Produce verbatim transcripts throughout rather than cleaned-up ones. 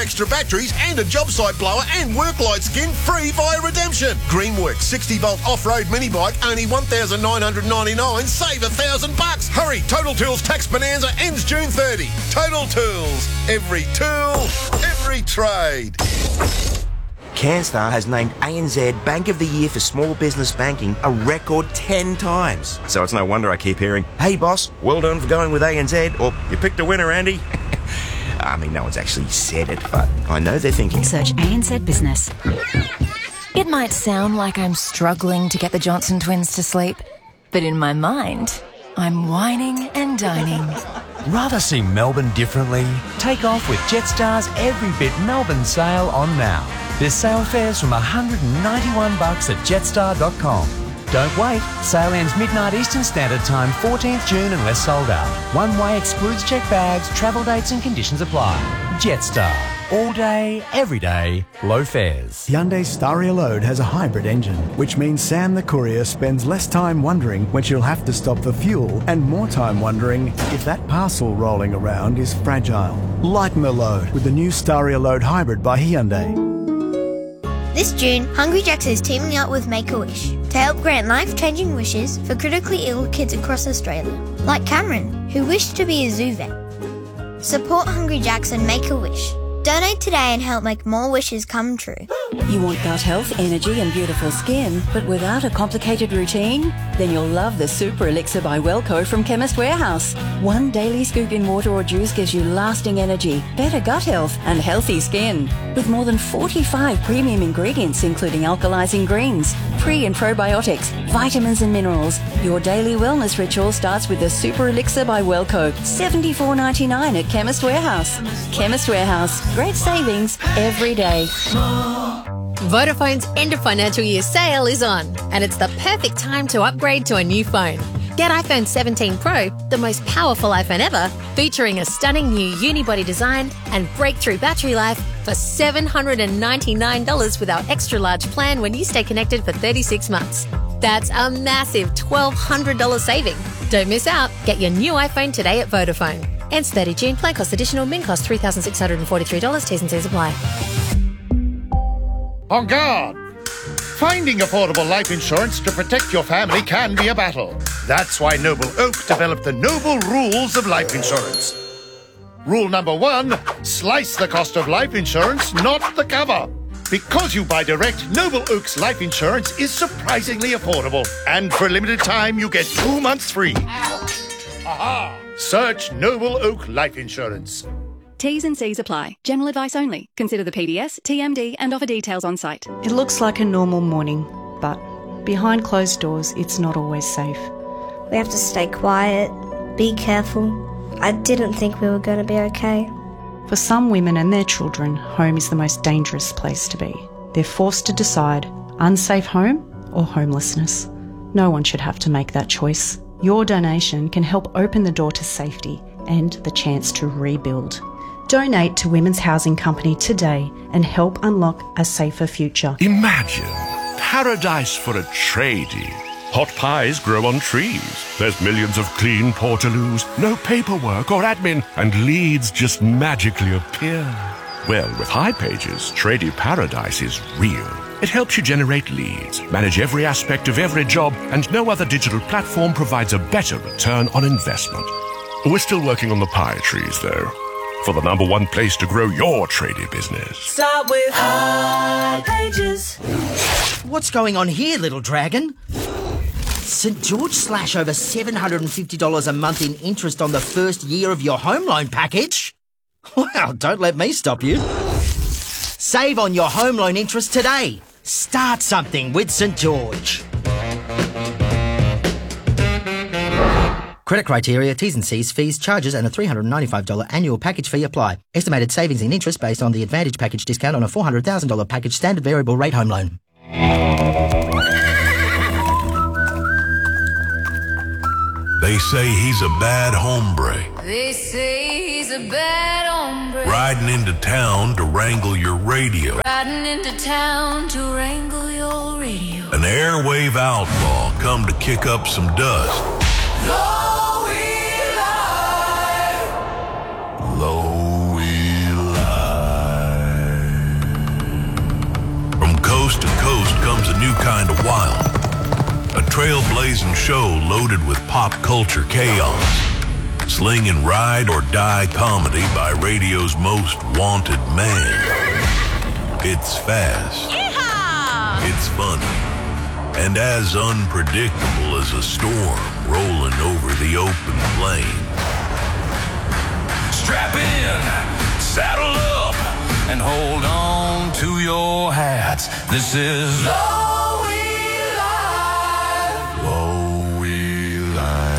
extra batteries and a job site blower and work light skin free via redemption. Greenworks sixty volt off-road mini bike, only one thousand nine hundred ninety-nine dollars, save a thousand bucks. Hurry, Total Tools tax bonanza ends June thirtieth. Total Tools, every tool, every trade. CanStar has named A N Z Bank of the Year for Small Business Banking a record ten times. So it's no wonder I keep hearing, hey boss, well done for going with A N Z, or you picked a winner, Andy. I mean, no one's actually said it, but I know they're thinking. Search A N Z Business. It might sound like I'm struggling to get the Johnson twins to sleep, but in my mind, I'm whining and dining. Rather see Melbourne differently? Take off with Jetstar's Every Bit Melbourne sale on now. There's sale fares from one hundred ninety-one bucks at jetstar dot com. Don't wait. Sale ends midnight Eastern Standard Time, fourteenth June unless sold out. One way excludes check bags, travel dates and conditions apply. Jetstar. All day, every day, low fares. Hyundai Staria Load has a hybrid engine, which means Sam the courier spends less time wondering when she'll have to stop for fuel and more time wondering if that parcel rolling around is fragile. Lighten the load with the new Staria Load Hybrid by Hyundai. This June, Hungry Jack's is teaming up with Make-A-Wish to help grant life-changing wishes for critically ill kids across Australia, like Cameron, who wished to be a zoo vet. Support Hungry Jack's and Make-A-Wish. Donate today and help make more wishes come true. You want gut health, energy and beautiful skin, but without a complicated routine? Then you'll love the Super Elixir by Wellco from Chemist Warehouse. One daily scoop in water or juice gives you lasting energy, better gut health and healthy skin. With more than forty-five premium ingredients including alkalizing greens, pre and probiotics, vitamins and minerals, your daily wellness ritual starts with the Super Elixir by Wellco. seventy-four ninety-nine at Chemist Warehouse. Chemist Warehouse. Great savings every day. Vodafone's end of financial year sale is on, and it's the perfect time to upgrade to a new phone. Get iPhone seventeen Pro, the most powerful iPhone ever, featuring a stunning new unibody design and breakthrough battery life for seven hundred ninety-nine dollars with our extra large plan when you stay connected for thirty-six months. That's a massive twelve hundred dollars saving. Don't miss out. Get your new iPhone today at Vodafone. Ends thirty June. Plan cost additional. Min cost three thousand six hundred forty-three dollars. T's and C's apply. On guard! Finding affordable life insurance to protect your family can be a battle. That's why Noble Oak developed the Noble Rules of Life Insurance. Rule number one, slice the cost of life insurance, not the cover. Because you buy direct, Noble Oak's life insurance is surprisingly affordable. And for a limited time, you get two months free. Aha! Search Noble Oak Life Insurance. T's and C's apply. General advice only. Consider the P D S, T M D and offer details on site. It looks like a normal morning, but behind closed doors, it's not always safe. We have to stay quiet, be careful. I didn't think we were going to be okay. For some women and their children, home is the most dangerous place to be. They're forced to decide unsafe home or homelessness. No one should have to make that choice. Your donation can help open the door to safety and the chance to rebuild. Donate to Women's Housing Company today and help unlock a safer future. Imagine paradise for a tradie. Hot pies grow on trees. There's millions of clean portaloos, no paperwork or admin, and leads just magically appear. Well, with High Pages, Tradie Paradise is real. It helps you generate leads, manage every aspect of every job, and no other digital platform provides a better return on investment. We're still working on the pie trees, though, for the number one place to grow your tradie business. Start with High Pages. What's going on here, little dragon? St George slash over seven hundred fifty dollars a month in interest on the first year of your home loan package? Well, don't let me stop you. Save on your home loan interest today. Start something with St George. Credit criteria, T's and C's, fees, charges and a three hundred ninety-five dollars annual package fee apply. Estimated savings in interest based on the Advantage package discount on a four hundred thousand dollars package standard variable rate home loan. They say he's a bad hombre. They say he's a bad hombre. Riding into town to wrangle your radio. Riding into town to wrangle your radio. An airwave outlaw come to kick up some dust. Low Eli. Low Eli. all-blazing show loaded with pop culture chaos. Sling and ride or die comedy by radio's most wanted man. It's fast. Yeehaw! It's funny. And as unpredictable as a storm rolling over the open plain. Strap in, saddle up, and hold on to your hats. This is Lowy Live. Lowy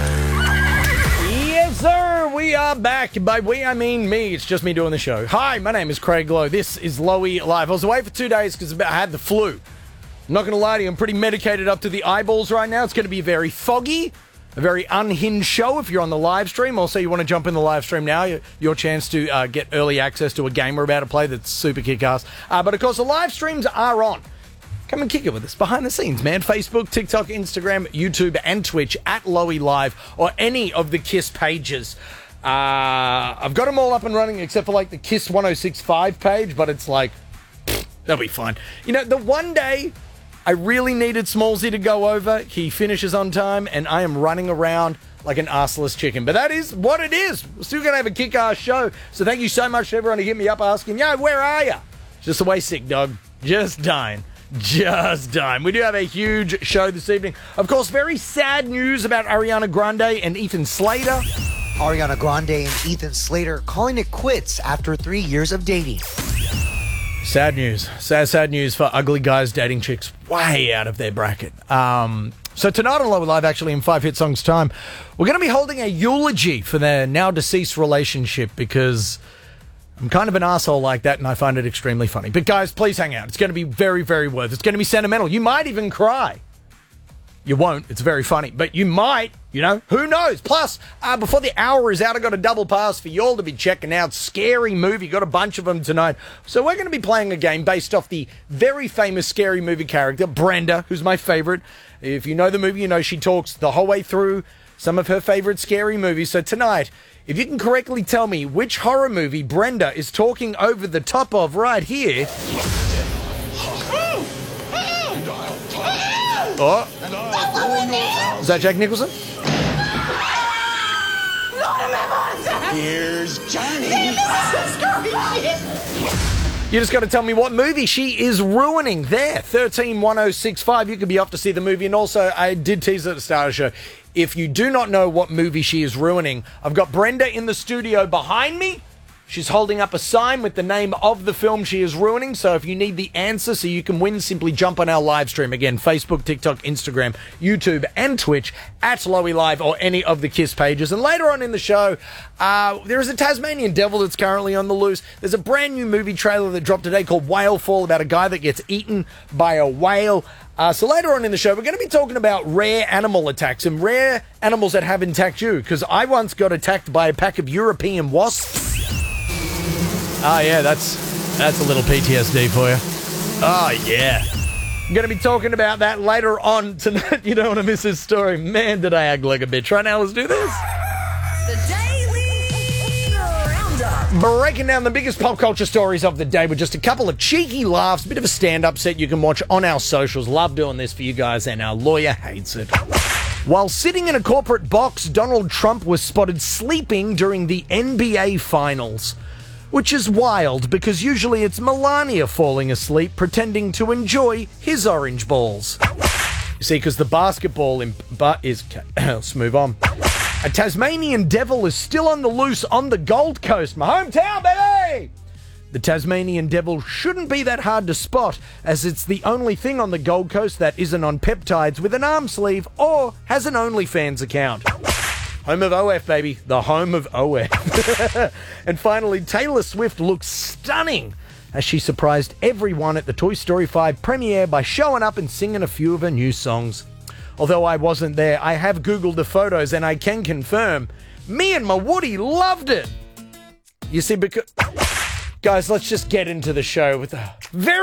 Live. Yes, sir. We are back. By we, I mean me. It's just me doing the show. Hi, my name is Craig Lowe. This is Lowy Live. I was away for two days because I had the flu. I'm not going to lie to you. I'm pretty medicated up to the eyeballs right now. It's going to be very foggy. A very unhinged show if you're on the live stream. Also, you want to jump in the live stream now, your chance to uh, get early access to a game we're about to play that's super kick-ass. Uh, but, of course, the live streams are on. Come and kick it with us behind the scenes, man. Facebook, TikTok, Instagram, YouTube, and Twitch at Lowy Live or any of the KISS pages. Uh, I've got them all up and running except for, like, the KISS one oh six point five page, but it's like, pfft, they'll be fine. You know, the one day I really needed Smallsy to go over. He finishes on time, and I am running around like an arseless chicken. But that is what it is. We're still going to have a kick-ass show. So thank you so much to everyone who hit me up asking, yo, where are you? Just away sick, dog. Just dying. Just dying. We do have a huge show this evening. Of course, very sad news about Ariana Grande and Ethan Slater. Ariana Grande and Ethan Slater calling it quits after three years of dating. Sad news. Sad, sad news for ugly guys dating chicks way out of their bracket. Um, so tonight on Lower Live, actually, in Five Hit Songs time, we're going to be holding a eulogy for their now-deceased relationship because I'm kind of an asshole like that and I find it extremely funny. But guys, please hang out. It's going to be very, very worth it. It's going to be sentimental. You might even cry. You won't. It's very funny. But you might, you know, who knows? Plus, uh, before the hour is out, I got a double pass for you all to be checking out. Scary Movie. Got a bunch of them tonight. So we're going to be playing a game based off the very famous Scary Movie character, Brenda, who's my favorite. If you know the movie, you know she talks the whole way through some of her favorite scary movies. So tonight, if you can correctly tell me which horror movie Brenda is talking over the top of right here. Oh. Is that Jack Nicholson? Here's Johnny. You just got to tell me what movie she is ruining there. thirteen one oh six five. You could be off to see the movie. And also, I did tease at the start of the show. If you do not know what movie she is ruining, I've got Brenda in the studio behind me. She's holding up a sign with the name of the film she is ruining. So if you need the answer so you can win, simply jump on our live stream. Again, Facebook, TikTok, Instagram, YouTube, and Twitch at Lowy Live or any of the KISS pages. And later on in the show, uh, there is a Tasmanian devil that's currently on the loose. There's a brand new movie trailer that dropped today called Whale Fall about a guy that gets eaten by a whale. Uh, so later on in the show, we're going to be talking about rare animal attacks and rare animals that have attacked you. Because I once got attacked by a pack of European wasps. Oh, yeah, that's that's a little P T S D for you. Oh, yeah. I'm going to be talking about that later on tonight. You don't want to miss this story. Man, did I act like a bitch. Right now, let's do this. The Daily Roundup. Breaking down the biggest pop culture stories of the day with just a couple of cheeky laughs, a bit of a stand-up set you can watch on our socials. Love doing this for you guys, and our lawyer hates it. While sitting in a corporate box, Donald Trump was spotted sleeping during the N B A Finals. Which is wild, because usually it's Melania falling asleep pretending to enjoy his orange balls. You see, because the basketball in, but is... Let's move on. A Tasmanian devil is still on the loose on the Gold Coast, my hometown, baby! The Tasmanian devil shouldn't be that hard to spot, as it's the only thing on the Gold Coast that isn't on peptides with an arm sleeve or has an OnlyFans account. Home of O F, baby. The home of O F. And finally, Taylor Swift looks stunning as she surprised everyone at the Toy Story five premiere by showing up and singing a few of her new songs. Although I wasn't there, I have Googled the photos and I can confirm, me and my Woody loved it. You see, because... Guys, let's just get into the show with a very...